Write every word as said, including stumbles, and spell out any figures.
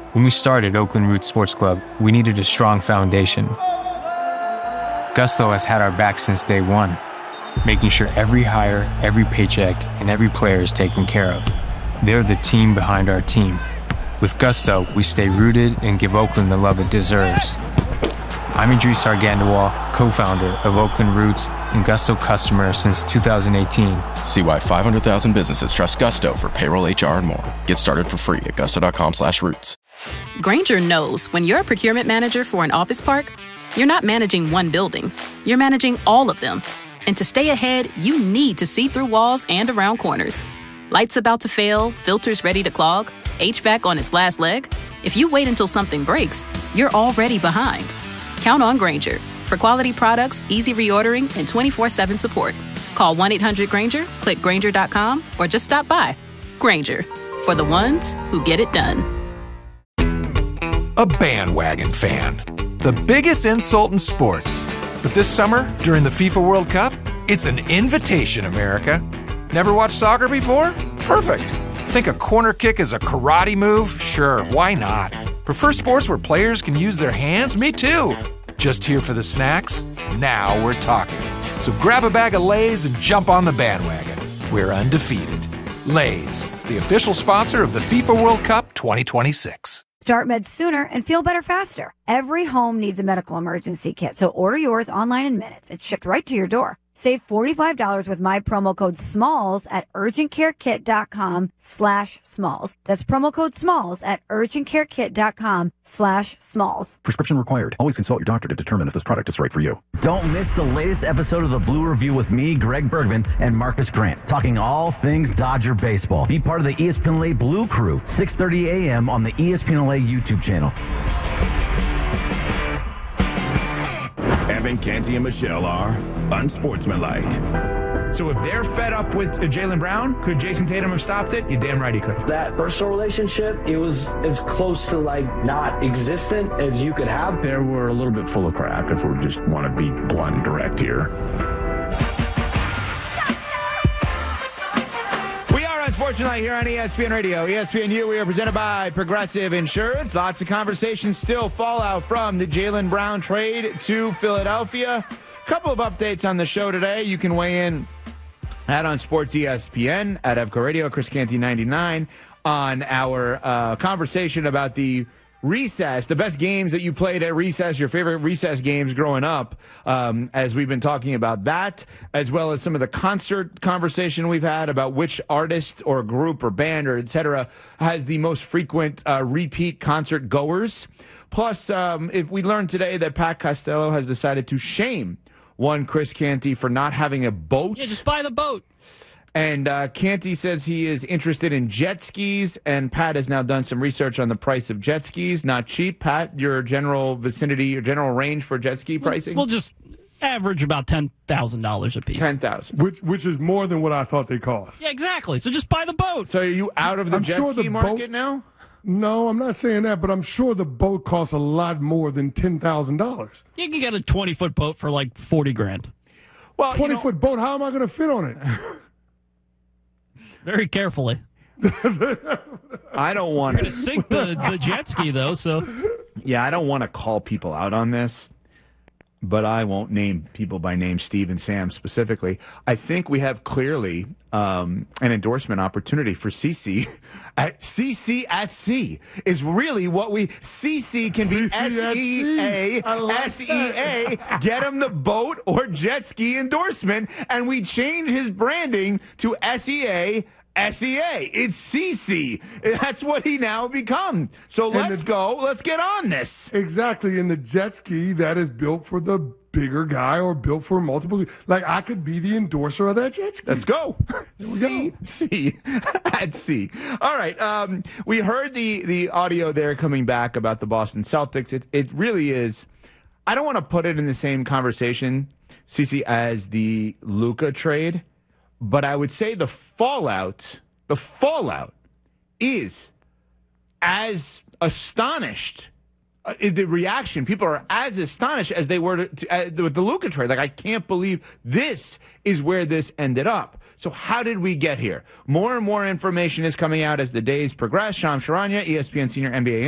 When we started Oakland Roots Sports Club, we needed a strong foundation. Gusto has had our back since day one, making sure every hire, every paycheck, and every player is taken care of. They're the team behind our team. With Gusto, we stay rooted and give Oakland the love it deserves. I'm Idris Argandawal, co-founder of Oakland Roots and Gusto customer since two thousand eighteen. See why five hundred thousand businesses trust Gusto for payroll, H R, and more. Get started for free at gusto.com slash roots. Grainger knows when you're a procurement manager for an office park, you're not managing one building. You're managing all of them. And to stay ahead, you need to see through walls and around corners. Lights about to fail, filters ready to clog, H V A C on its last leg. If you wait until something breaks, you're already behind. Count on Grainger for quality products, easy reordering, and twenty-four seven support. Call one eight hundred Grainger, click Grainger dot com, or just stop by. Grainger, for the ones who get it done. A bandwagon fan. The biggest insult in sports. But this summer, during the FIFA World Cup, it's an invitation, America. Never watched soccer before? Perfect. Think a corner kick is a karate move? Sure, why not? Prefer sports where players can use their hands? Me too. Just here for the snacks? Now we're talking. So grab a bag of Lay's and jump on the bandwagon. We're undefeated. Lay's, the official sponsor of the FIFA World Cup twenty twenty-six. Start meds sooner and feel better faster. Every home needs a medical emergency kit, so order yours online in minutes. It's shipped right to your door. Save forty-five dollars with my promo code SMALLS at urgentcarekit.com slash SMALLS. That's promo code SMALLS at urgentcarekit.com slash SMALLS. Prescription required. Always consult your doctor to determine if this product is right for you. Don't miss the latest episode of the Blue Review with me, Greg Bergman, and Marcus Grant, talking all things Dodger baseball. Be part of the E S P N L A Blue Crew, six thirty a.m. on the E S P N L A YouTube channel. Evan, Canty, and Michelle are unsportsmanlike. So if they're fed up with Jaylen Brown, could Jason Tatum have stopped it? You're damn right he could. That personal relationship, it was as close to like not existent as you could have. They were a little bit full of crap, if we just want to be blunt and direct here. Unfortunately, here on E S P N Radio, E S P N U, we are presented by Progressive Insurance. Lots of conversations still fallout from the Jaylen Brown trade to Philadelphia. A couple of updates on the show today. You can weigh in at On Sports E S P N, at Evco Radio, Chris Canty ninety-nine, on our uh, conversation about the recess, the best games that you played at recess, your favorite recess games growing up, um, as we've been talking about that, as well as some of the concert conversation we've had about which artist or group or band or et cetera has the most frequent uh, repeat concert goers. Plus, um, if we learned today that Pat Costello has decided to shame one Chris Canty for not having a boat. Yeah, just buy the boat. And uh, Canty says he is interested in jet skis, and Pat has now done some research on the price of jet skis. Not cheap. Pat, your general vicinity, your general range for jet ski pricing? We'll just average about ten thousand dollars a piece. ten thousand dollars. Which which is more than what I thought they cost. Yeah, exactly. So just buy the boat. So are you out of the I'm jet sure ski the market boat, now? No, I'm not saying that, but I'm sure the boat costs a lot more than ten thousand dollars. You can get a twenty-foot boat for like forty grand. Well, twenty-foot you know, boat, how am I going to fit on it? Very carefully. I don't want to sink the, the jet ski, though, so. Yeah, I don't want to call people out on this, but I won't name people by name, Steve and Sam specifically. I think we have clearly um, an endorsement opportunity for C C at C C at sea is really what we C C can be S E A S E A. Get him the boat or jet ski endorsement, and we change his branding to S E A. S E A. It's C C. That's what he now become. So let's the, go. Let's get on this. Exactly. And the jet ski, that is built for the bigger guy or built for multiple. Like, I could be the endorser of that jet ski. Let's go. C. C. At C. All right. Um, we heard the, the audio there coming back about the Boston Celtics. It, it really is. I don't want to put it in the same conversation, C C, as the Luka trade. But I would say the fallout, the fallout is as astonished. Uh, the reaction, people are as astonished as they were to, to, uh, with the Luka trade. Like, I can't believe this is where this ended up. So how did we get here? More and more information is coming out as the days progress. Shams Charania, E S P N senior N B A